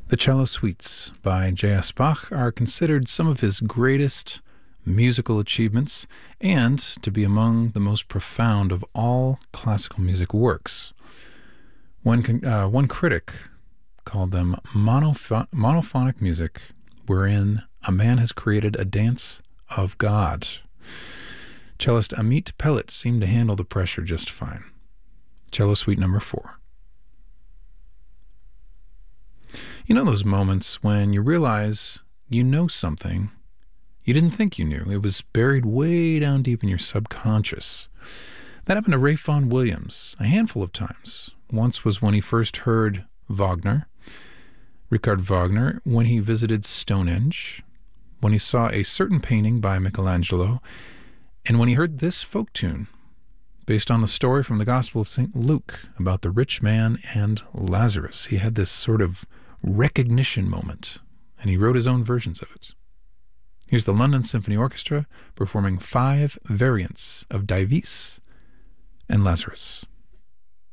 The Cello Suites by J.S. Bach are considered some of his greatest musical achievements and to be among the most profound of all classical music works. One critic called them monophonic music wherein a man has created a dance of God. Cellist Amit Pellet seemed to handle the pressure just fine. Cello Suite number 4. You know those moments when you realize you know something you didn't think you knew. It was buried way down deep in your subconscious. That happened to Ralph Vaughan Williams a handful of times. Once was when he first heard Richard Wagner, when he visited Stonehenge, when he saw a certain painting by Michelangelo, and when he heard this folk tune based on the story from the Gospel of St. Luke about the rich man and Lazarus. He had this sort of recognition moment, and he wrote his own versions of it. Here's the London Symphony Orchestra performing 5 variants of Dives and Lazarus.